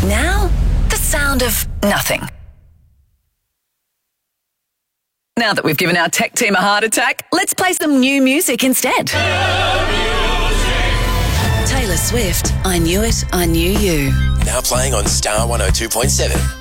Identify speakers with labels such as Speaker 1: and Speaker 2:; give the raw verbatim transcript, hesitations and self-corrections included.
Speaker 1: Now, the sound of nothing. Now that we've given our tech team a heart attack, let's play some new music instead. Taylor Swift, I Knew It, I Knew You.
Speaker 2: Now playing on Star one oh two point seven.